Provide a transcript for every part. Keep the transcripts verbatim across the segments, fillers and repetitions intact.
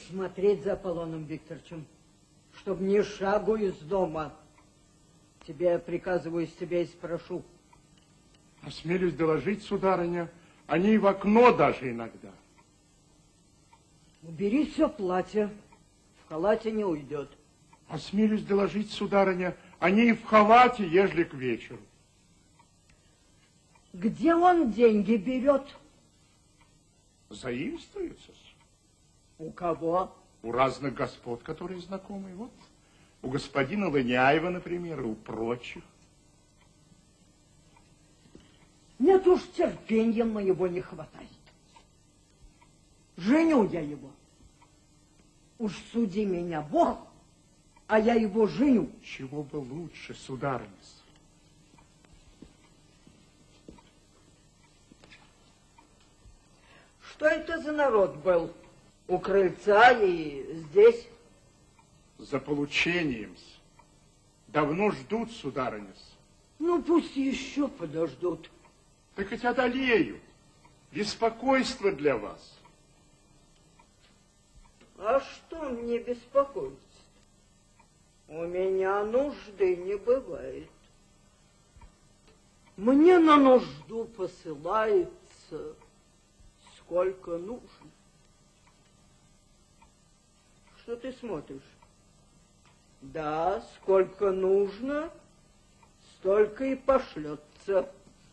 присмотреть за Аполлоном Викторовичем, чтоб ни шагу из дома. Тебе я приказываю, из тебя и спрошу. Осмелюсь доложить, сударыня, они и в окно даже иногда. Убери все платье, в халате не уйдет. Осмелюсь доложить, сударыня, они и в халате, ежели к вечеру. Где он деньги берет? Заимствуются. У кого? У разных господ, которые знакомы. Вот у господина Лыняева, например, и у прочих. Нет уж, терпенья моего не хватает. Женю я его. Уж суди меня Бог, а я его женю. Чего бы лучше, сударыня? Что это за народ был у крыльца и здесь? За получением. Давно ждут, сударыня. Ну, пусть еще подождут. Так хоть одолею. Беспокойство для вас. А что мне беспокоиться? У меня нужды не бывает. Мне на нужду посылается сколько нужно. Что ты смотришь? Да, сколько нужно, столько и пошлется.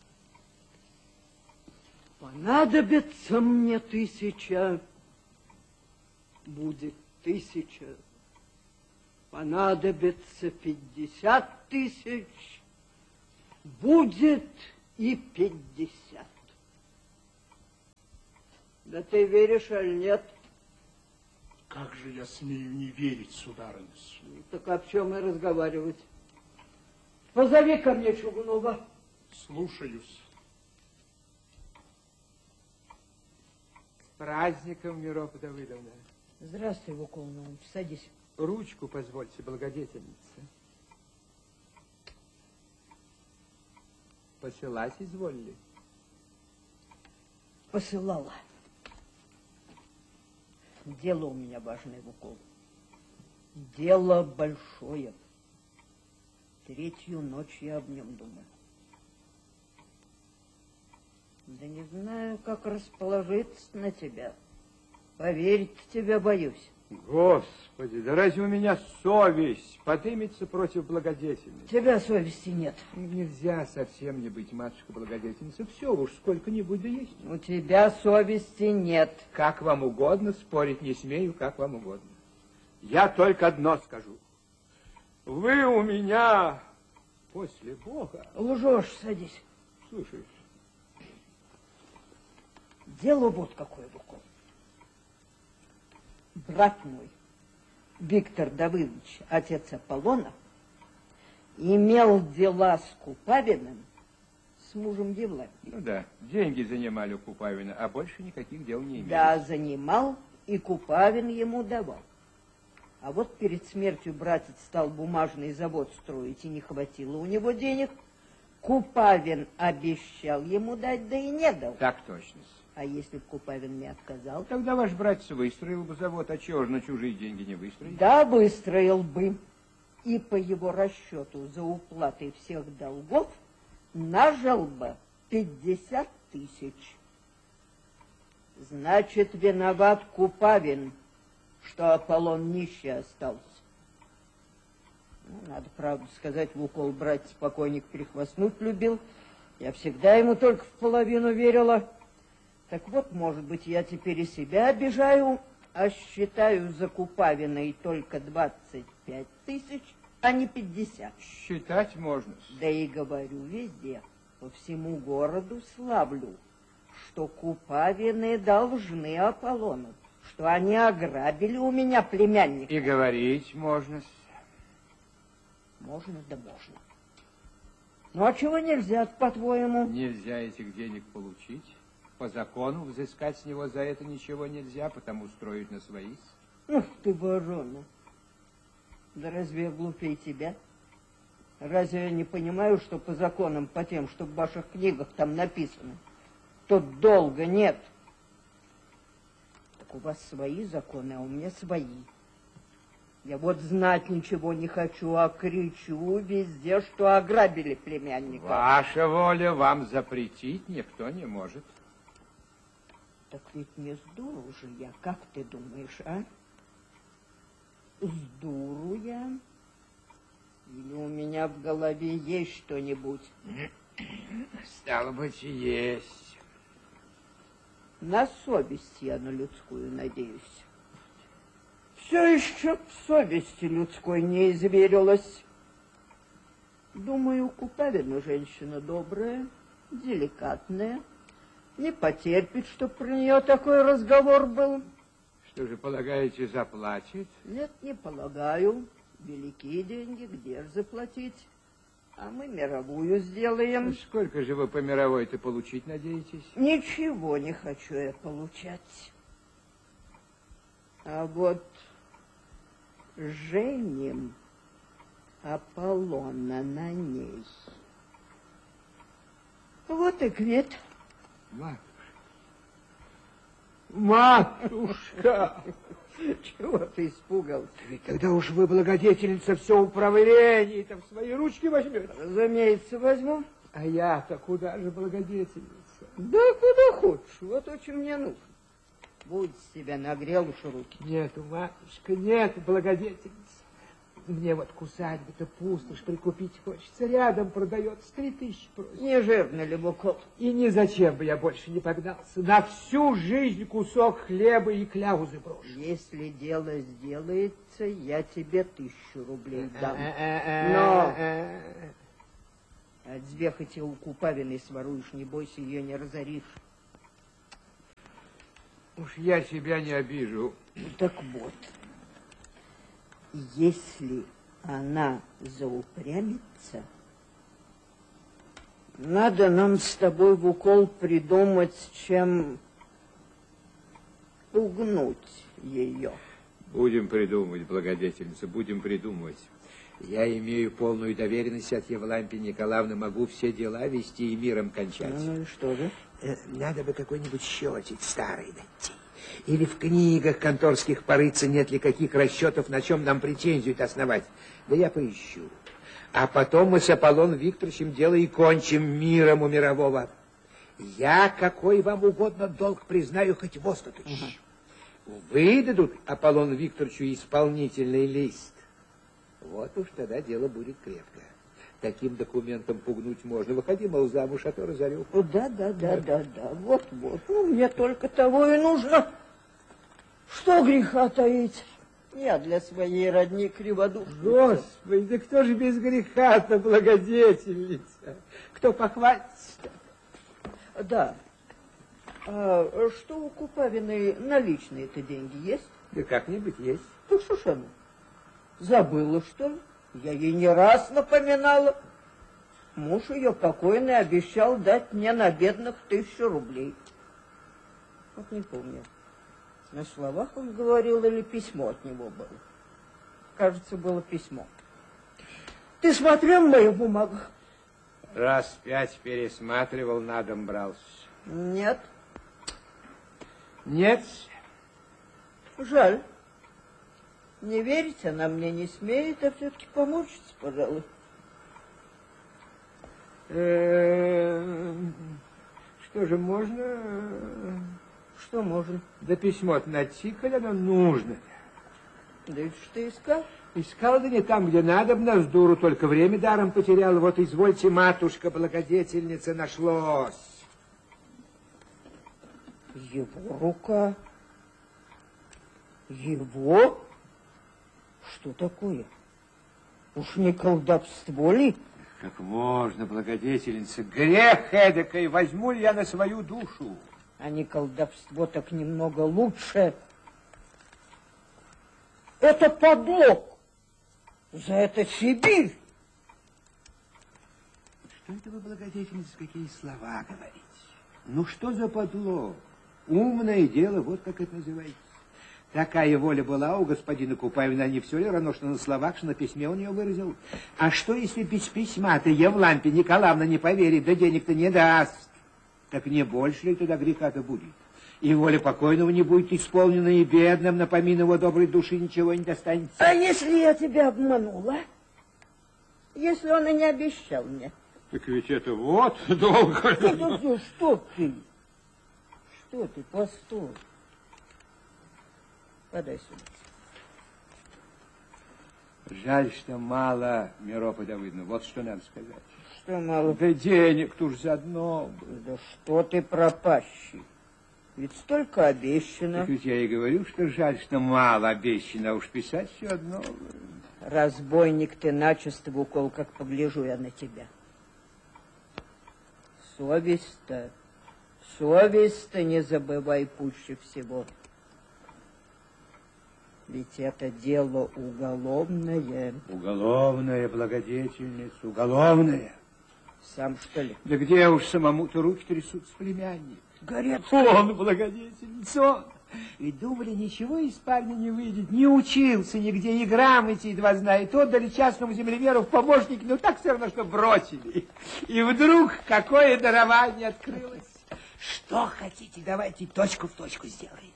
Понадобится мне тысяча, будет тысяча. Понадобится пятьдесят тысяч, будет и пятьдесят. Да ты веришь, аль нет? Как же я смею не верить, сударыня? Так о чем и разговаривать? Позови ко мне Чугунова. Слушаюсь. С праздником, Миропа Давыдовна. Здравствуй, Вукол Наумович, садись. Ручку позвольте, благодетельница. Посылать изволили? Посылала. Дело у меня важное, Вукол. Дело большое. Третью ночь я об нем думаю. Да не знаю, как расположиться на тебя. Поверить в тебя боюсь. Господи, да разве у меня совесть подымется против благодетельницы? У тебя совести нет. Нельзя совсем не быть, матушка благодетельница. Все уж сколько-нибудь да есть. У тебя совести нет. Как вам угодно, спорить не смею, как вам угодно. Я только одно скажу. Вы у меня после Бога. Лжешь, садись. Слушай. Дело вот какое, Вукол. Брат мой, Виктор Давыдович, отец Аполлона, имел дела с Купавиным, с мужем Евлампией. Ну да, деньги занимали у Купавина, а больше никаких дел не имели. Да, занимал, и Купавин ему давал. А вот перед смертью братец стал бумажный завод строить, и не хватило у него денег. Купавин обещал ему дать, да и не дал. Так точно. А если б Купавин не отказал? Тогда ваш братец выстроил бы завод, а чего же на чужие деньги не выстроить? Да, выстроил бы. И по его расчету за уплатой всех долгов нажил бы пятьдесят тысяч. Значит, виноват Купавин, что Аполлон нищий остался. Ну, надо правду сказать, в укол братец покойник перехвастнуть любил. Я всегда ему только в половину верила. Так вот, может быть, я теперь и себя обижаю, а считаю за Купавиной только двадцать пять тысяч, а не пятьдесят. Считать можно. Да и говорю везде, по всему городу славлю, что Купавины должны Аполлону, что они ограбили у меня племянника. И говорить можно. Можно, да можно. Ну, а чего нельзя, по-твоему? Нельзя этих денег получить. По закону взыскать с него за это ничего нельзя, потому строить на свои. Ух ты, ворона. Да разве я глупее тебя? Разве я не понимаю, что по законам, по тем, что в ваших книгах там написано, тут долга нет? Так у вас свои законы, а у меня свои. Я вот знать ничего не хочу, а кричу везде, что ограбили племянника. Ваша воля, вам запретить никто не может. Так ведь не с дуру же я, как ты думаешь, а? С дуру я? Или у меня в голове есть что-нибудь? Стало быть, есть. На совесть я на людскую надеюсь. Все еще в совести людской не изверилась. Думаю, Купавина женщина добрая, деликатная, не потерпит, чтоб про нее такой разговор был. Что же, полагаете, заплатит? Нет, не полагаю. Великие деньги, где же заплатить? А мы мировую сделаем. Сколько же вы по мировой-то получить надеетесь? Ничего не хочу я получать. А вот женим Аполлона на ней. Вот и квит. Матушка. Матушка! Чего ты испугался? Ведь тогда уж вы, благодетельница, все управление-то в свои ручки возьмете. Разумеется, возьму. А я-то куда же благодетельница? Да куда хочешь, вот очень мне нужно. Будь себя нагрел уж руки. Нету, матушка, нет, благодетельница. Мне вот к усадьбе-то пустошь прикупить хочется. Рядом продается, три тысячи просит. Не жирно ли, Букол? И ни зачем бы я больше не погнался. На всю жизнь кусок хлеба и кляузы брошу. Если дело сделается, я тебе тысячу рублей дам. Но от звехати у Купавиной своруешь, не бойся, ее не разоришь. Уж я себя не обижу. Так вот, если она заупрямится, надо нам с тобой в укол придумать, чем пугнуть ее. Будем придумывать, благодетельница, будем придумывать. Я имею полную доверенность от Евлампии Николаевны, могу все дела вести и миром кончать. Ну и что же? Надо бы какой-нибудь счетик старый найти. Или в книгах конторских порыться, нет ли каких расчетов, на чем нам претензию-то основать. Да я поищу. А потом мы с Аполлоном Викторовичем дело и кончим миром у мирового. Я какой вам угодно долг признаю, хоть в остаточь. Угу. Выдадут Аполлону Викторовичу исполнительный лист. Вот уж тогда дело будет крепко. Таким документом пугнуть можно. Выходи, мол, замуж, а то разорю. Да, да, да, да, да. Вот, вот. Ну, мне только того и нужно. Что греха таить? Я для своей родни криводушница. Господи, да кто же без греха-то, благодетельница? Кто похватится? Да. А что у Купавиной наличные-то деньги есть? Да как-нибудь есть. Ну что ж она? Забыла, что ли? Я ей не раз напоминала. Муж ее покойный обещал дать мне на бедных тысячу рублей. Вот не помню. На словах он говорил, или письмо от него было. Кажется, было письмо. Ты смотрел мою бумагу? Раз пять пересматривал, на дом брался. Нет. Нет. Жаль. Не верить она мне не смеет, а все-таки помучится, пожалуй. Что же, можно? Что можно? Да письмо-то натикали, оно нужно. Да и что ты искал? Искал, да не там, где надо, с дуру, только время даром потерял. Вот извольте, матушка, благодетельница, нашлось. Его рука? Его? Что такое? Уж не колдовство ли? Как можно, благодетельница, грех эдакой возьму ли я на свою душу? А не колдовство, так немного лучше. Это подлог. За это Сибирь. Что это вы, благодетельница, какие слова говорите? Ну что за подлог? Умное дело, вот как это называется. Такая воля была у господина Купавина, не все ли равно, что на словах, что на письме у нее выразил? А что, если без письма-то Евлампия Николаевна не поверит, да денег-то не даст? Так не больше ли тогда греха-то будет? И воля покойного не будет исполнена, и бедным на помин его доброй души ничего не достанется. А если я тебя обманула? Если он и не обещал мне? Так ведь это вот долго. Что, что, что ты? Что ты, постой. Подай сюда. Жаль, что мало, Миропа Давыдовна, вот что надо сказать. Что мало? Да денег-то уж заодно. Да что ты пропащий? Ведь столько обещано. Так ведь я и говорю, что жаль, что мало обещано, а уж писать все одно. Разбойник ты начисто в укол, как погляжу я на тебя. Совесть-то, совесть-то не забывай пуще всего. Ведь это дело уголовное. Уголовное, благодетельница, уголовное. Сам что ли? Да где уж самому-то руки трясутся, племянник? Горят. Он благодетельница, он. И думали, ничего из парня не выйдет. Не учился нигде, и грамоте едва знает. Отдали частному землемеру в помощники, но так все равно, что бросили. И вдруг какое дарование открылось. Что хотите, давайте точку в точку сделаем.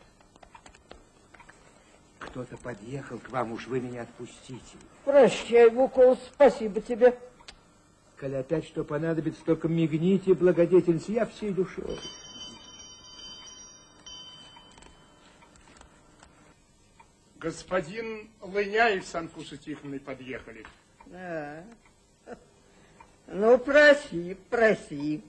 Кто-то подъехал к вам, уж вы меня отпустите. Прощай, Вукол, спасибо тебе. Коли опять что понадобится, только мигните, благодетельница, я всей душой. Господин Лыняев с Анфусой Тихоновной подъехали. А, ну, проси, проси.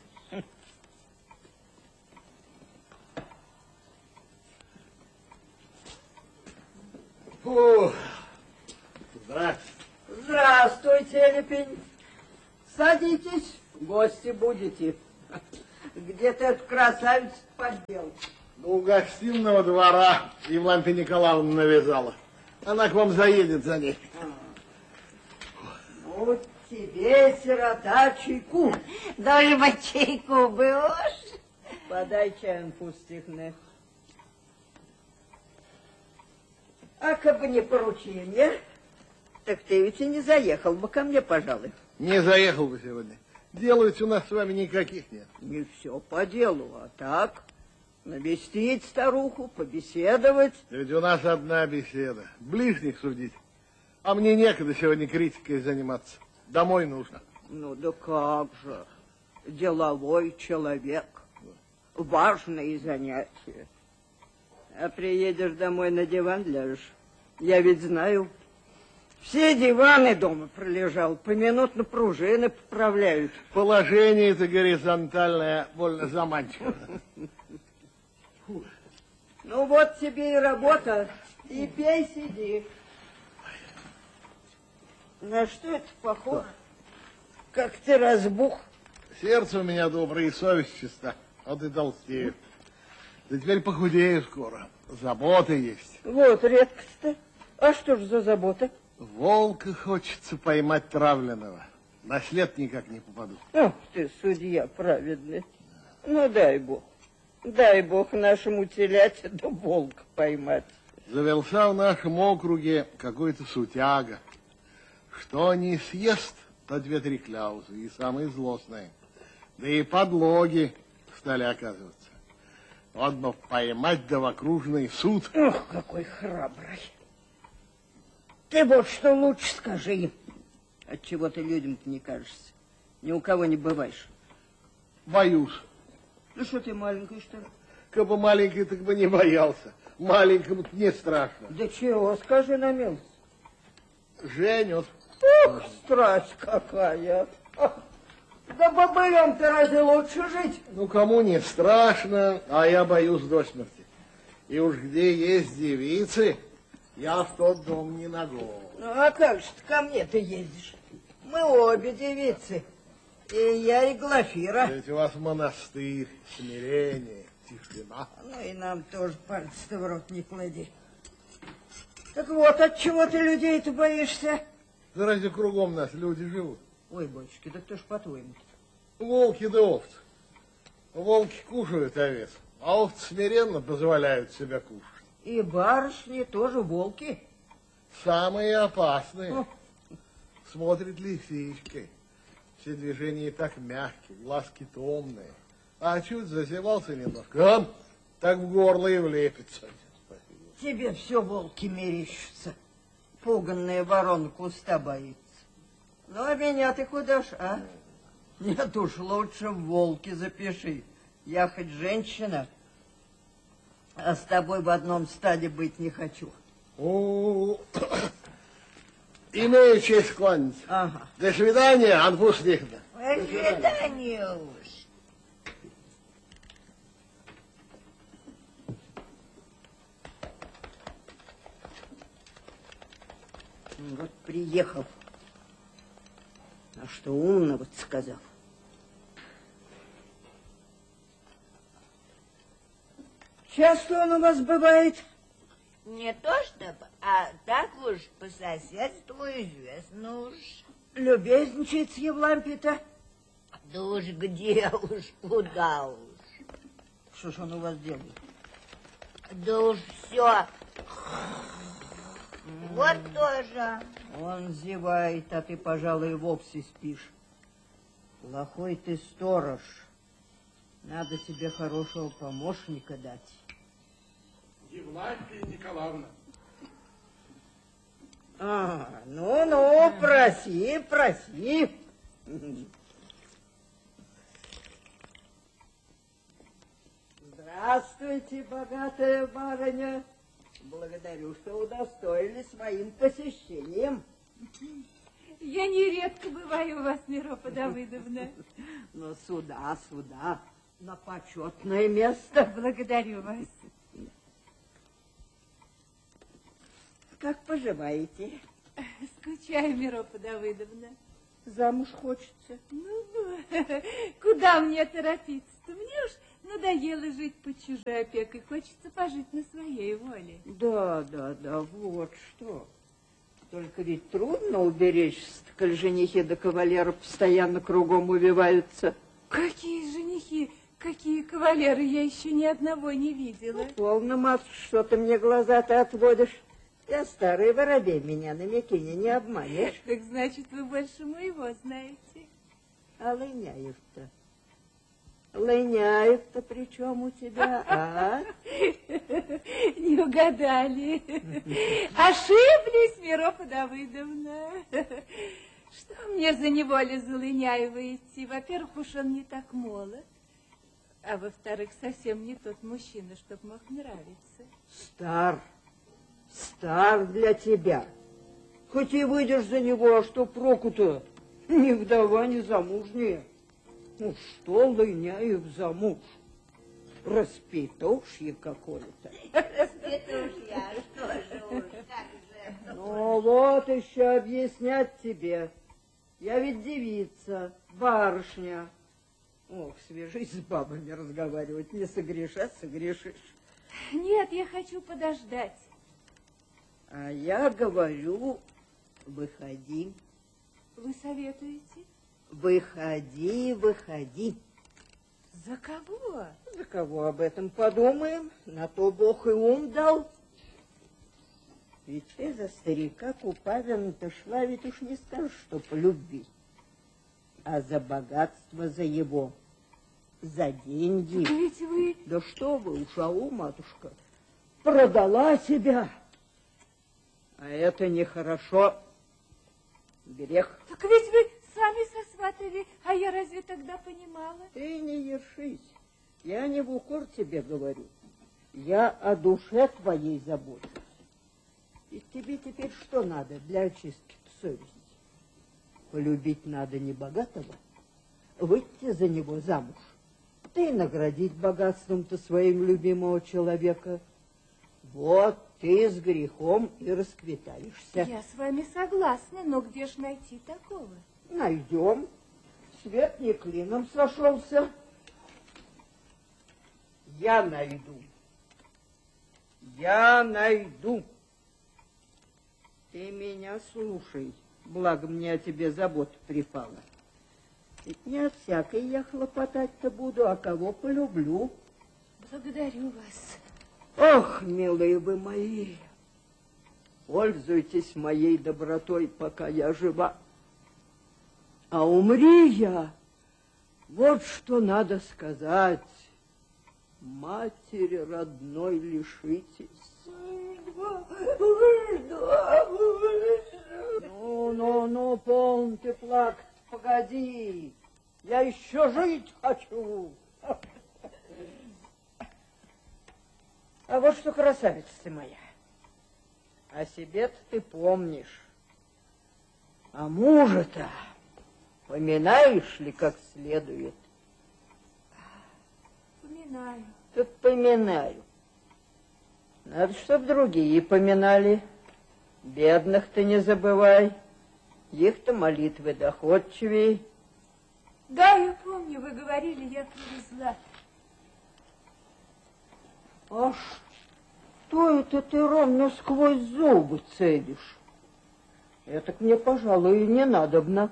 Фу. Здравствуйте. Здравствуйте, Лепень. Садитесь, гости будете. Где ты эту красавицу поддел? Ну, у гостиного двора Евлампия Николаевна навязала. Она к вам заедет за ней. Ну, тебе, сирота, чайку. Дольма чайку будешь? Подай чай, Анфуса Тихоновна. А как бы не поручение, так ты ведь и не заехал бы ко мне, пожалуй. Не заехал бы сегодня. Дел ведь у нас с вами никаких нет. Не все по делу, а так, навестить старуху, побеседовать. Ведь у нас одна беседа. Ближних судить. А мне некогда сегодня критикой заниматься. Домой нужно. Ну да как же, деловой человек, важные занятия. А приедешь домой, на диван ляжешь. Я ведь знаю, все диваны дома пролежал, поминутно пружины поправляют. Положение это горизонтальное, больно заманчиво. Ну вот тебе и работа, и пей, сиди. На что это похоже? Как ты разбух. Сердце у меня доброе и совесть чиста. Вот и толстею. Да теперь похудею скоро. Заботы есть. Вот редкость-то. А что ж за забота? Волка хочется поймать травленного. На след никак не попаду. Ах ты, судья праведный. Ну дай бог. Дай бог нашему теляте да волка поймать. Завелся в нашем округе какой-то сутяга. Что не съест, то две-три кляузы, и самые злостные. Да и подлоги стали оказываться. Вот бы поймать да в окружный суд. Ох, какой храбрый. Ты вот что лучше скажи. Отчего ты людям-то не кажешься? Ни у кого не бываешь. Боюсь. Ну что ты маленький, что ли? Как бы маленький, так бы не боялся. Маленькому не страшно. Да чего, скажи на милость. Женют. Ух, страсть какая. Да бобылем-то разве лучше жить? Ну, кому не страшно, а я боюсь до смерти. И уж где есть девицы, я в тот дом не ногой. Ну, а как же ты ко мне ты ездишь? Мы обе девицы. И я, и Глафира. Ведь у вас монастырь, смирение, тишина. Ну, и нам тоже пальцы-то в рот не клади. Так вот, от чего ты людей-то боишься? Да разве кругом нас люди живут? Ой, батюшки, да кто ж по-твоему? Волки да овцы. Волки кушают овец, а овцы смиренно позволяют себя кушать. И барышни тоже волки. Самые опасные. О. Смотрит лисичкой. Все движения так мягкие, глазки томные. А чуть зазевался немножко, а? Так в горло и влепится. Тебе все волки мерещатся. Пуганная ворона куста боится. Ну, а меня ты куда ж, а? Нет уж, лучше в волки запиши. Я хоть женщина, а с тобой в одном стаде быть не хочу. О, имею честь кланяться. Ага. До свидания, отпустихна. До свидания уж. Вот приехал. А что умного-то сказал? Часто он у вас бывает? Не то чтобы, а так уж по соседству известно уж. Любезничает с Евлампией-то? Да уж где уж, куда уж. Что ж он у вас делает? Да уж все. Вот тоже. Он зевает, а ты, пожалуй, вовсе спишь. Плохой ты сторож. Надо тебе хорошего помощника дать. Евлампия Николаевна. А, ну-ну, проси, проси. Здравствуйте, богатая барыня. Благодарю, что удостоили своим посещением. Я нередко бываю у вас, Миропа Давыдовна. Но сюда, сюда, на почетное место. Благодарю вас. Как поживаете? Скучаю, Миропа Давыдовна. Замуж хочется? Ну, куда мне торопиться-то? Мне уж надоело жить под чужой опекой. Хочется пожить на своей воле. Да, да, да, вот что. Только ведь трудно уберечься, коль женихи да кавалеры постоянно кругом увиваются. Какие женихи, какие кавалеры, я еще ни одного не видела. Ну, полно, матушка, что ты мне глаза-то отводишь. Я старый воробей, меня на Микине не обманешь. Так значит, вы больше моего знаете. А Лыняев-то? Лыняев-то при чем у тебя, а? Не угадали. Ошиблись, Миропа Давыдовна. Что мне за неволю за Лыняева идти? Во-первых, уж он не так молод. А во-вторых, совсем не тот мужчина, чтоб мог нравиться. Стар, стар для тебя. Хоть и выйдешь за него, а что проку-то? Ни вдова, ни замужняя. Ну что Лыняев замуж? Распетушье какое-то. Распетушья, что же уж, как же. Ну вот еще объяснять тебе. Я ведь девица, барышня. Ох, свяжись с бабами разговаривать, не согрешать, согрешишь. Нет, я хочу подождать. А я говорю, выходи. Вы советуете? Выходи, выходи. За кого? За кого об этом подумаем? На то Бог и ум дал. Ведь ты за старика Купавина-то шла, ведь уж не скажешь, что по любви, а за богатство, за его, за деньги. Так ведь вы... Да что вы, уж ау, матушка, продала себя. А это нехорошо. Грех. Так ведь вы сами сосватали, а я разве тогда понимала? Ты не ершись. Я не в укор тебе говорю. Я о душе твоей забочусь. И тебе теперь что надо для очистки совести? Полюбить надо не богатого, выйти за него замуж. Ты наградить богатством-то своим любимого человека. Вот ты с грехом и расквитаешься. Я с вами согласна, но где ж найти такого? Найдем. Свет не клином сошелся. Я найду. Я найду. Ты меня слушай, благо мне о тебе забота припала. Ведь не от всякой я хлопотать-то буду, а кого полюблю. Благодарю вас. Ох, милые вы мои, пользуйтесь моей добротой, пока я жива. А умри я, Вот что надо сказать. Матери родной лишитесь. Ну, ну, ну, полно ты плакать, погоди. Я еще жить хочу. А вот что, красавица ты моя, о себе-то ты помнишь, а мужа-то поминаешь ли как следует? Поминаю. Так поминаю. Надо, чтоб другие поминали. Бедных ты не забывай. Их-то молитвы доходчивей. Да, я помню, вы говорили, я привезла. А что это ты ровно сквозь зубы цедишь? Это мне, пожалуй, и не надобно.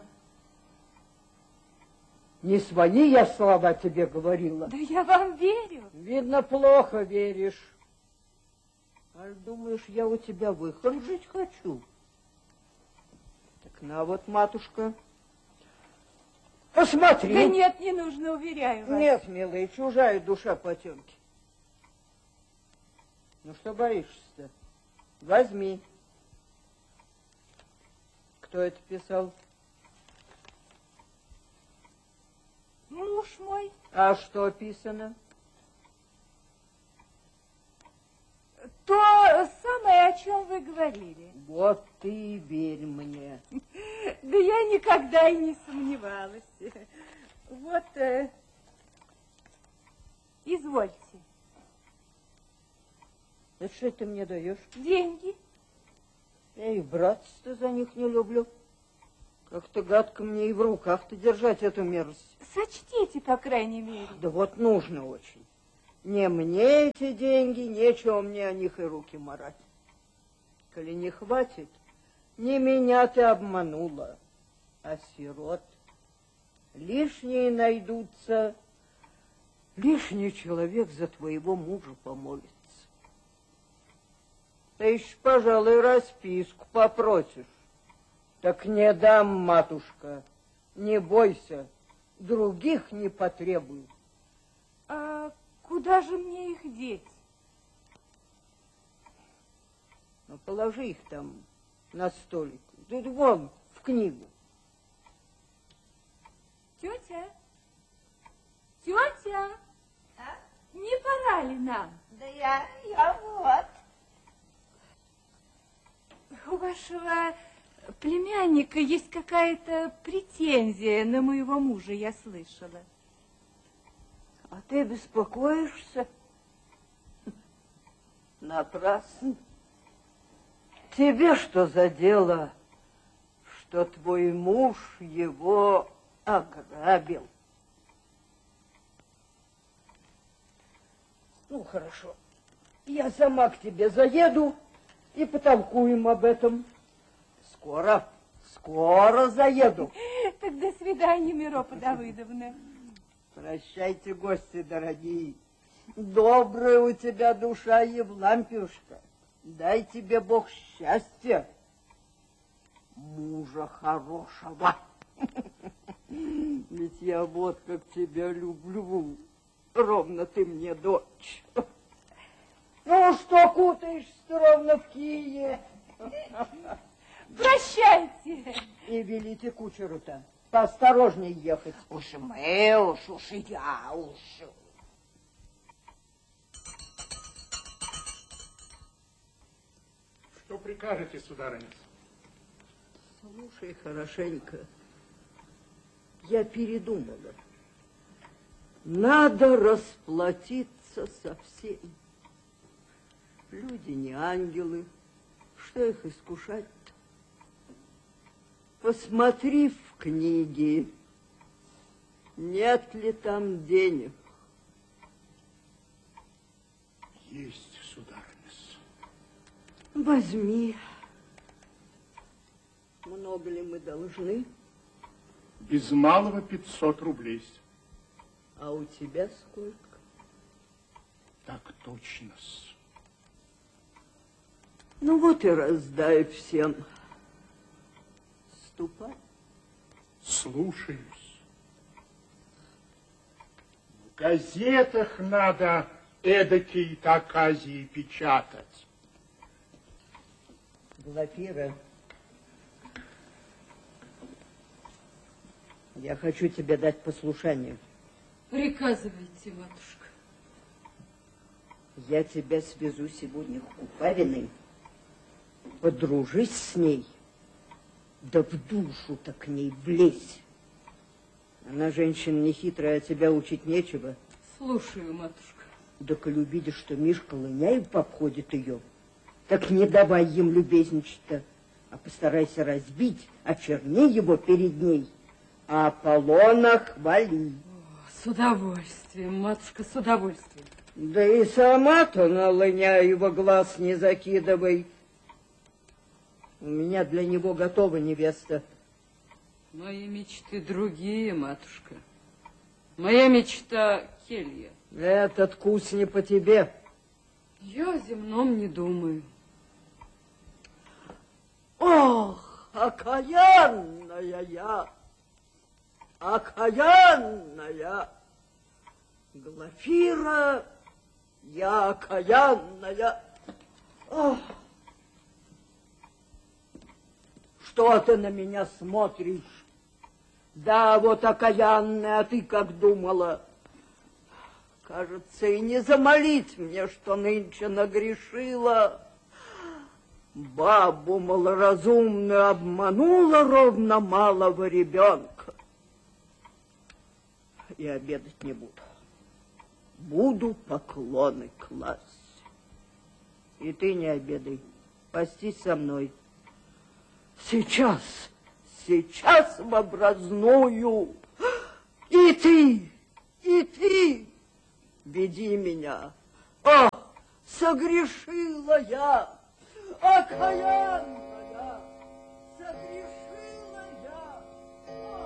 Не свои я слова тебе говорила. Да я вам верю. Видно, плохо веришь. А думаешь, я у тебя выход жить хочу? Так на вот, матушка, посмотри. Да нет, не нужно, уверяю вас. Нет, милая, чужая душа потемки. Ну что боишься-то? Возьми. Кто это писал? Муж мой. А что писано? То самое, о чем вы говорили. Вот ты верь мне. Да я никогда и не сомневалась. Вот, э, извольте. Да что ты мне даешь? Деньги. Я и браться-то за них не люблю. Как-то гадко мне и в руках-то держать эту мерзость. Сочтите, по крайней мере. Да вот нужно очень. Не мне эти деньги, нечего мне о них и руки марать. Коли не хватит, не меня ты обманула, а сирот. Лишние найдутся, лишний человек за твоего мужа помолится. Ты еще, пожалуй, расписку попросишь. Так не дам, матушка, не бойся, других не потребую. А куда же мне их деть? Ну, положи их там на столик. Тут вон, в книгу. Тетя, тетя, А? не пора ли нам? Да я, я вот. У вашего племянника есть какая-то претензия на моего мужа, я слышала. А ты беспокоишься? Напрасно. Тебе что за дело, что твой муж его ограбил? Ну, хорошо. Я сама к тебе заеду и потолкуем об этом. Скоро, скоро заеду. Так до свидания, Миропа Давыдовна. Прощайте, гости дорогие. Добрая у тебя душа, Евлампиюшка. Дай тебе Бог счастья, мужа хорошего. Ведь я вот как тебя люблю. Ровно ты мне дочь. Ну, что кутаешься ровно в Киев? Прощайте. И велите кучеру-то поосторожней ехать. Уж мы, уж, уж и я, уж. Что прикажете, сударыня? Слушай хорошенько. Я передумала. Надо расплатиться со всеми. Люди не ангелы. Что их искушать-то? Посмотри в книге, нет ли там денег. Есть, сударыня. Возьми. Много ли мы должны? Без малого пятьсот рублей. А у тебя сколько? Так точно-с. Ну вот и раздай всем. Ступай. Слушаюсь. В газетах надо эдакие-то оказии печатать. Глафира, я хочу тебе дать послушание. Приказывайте, матушка. Я тебя свезу сегодня к Купавиной. Подружись с ней, да в душу-то к ней влезь. Она женщина нехитрая, а тебя учить нечего. Слушаю, матушка. Да коли увидишь, что Мишка Лыняев обходит ее, так не давай им любезничать-то, а постарайся разбить, очерни его перед ней, а Аполлона хвали. О, с удовольствием, матушка, с удовольствием. Да и сама-то на Лыняева глаз не закидывай. У меня для него готова невеста. Мои мечты другие, матушка. Моя мечта — келья. Этот кус не по тебе. Я о земном не думаю. Ох, окаянная я, окаянная, Глафира, я окаянная. Ох. Что ты на меня смотришь? Да, вот окаянная, а ты как думала? Кажется, и не замолить мне, что нынче нагрешила. Бабу малоразумную обманула ровно малого ребенка. И обедать не буду. Буду поклоны класть. И ты не обедай, постись со мной. Сейчас, сейчас в образную. И ты, и ты веди меня. Ах, согрешила я, окаянная.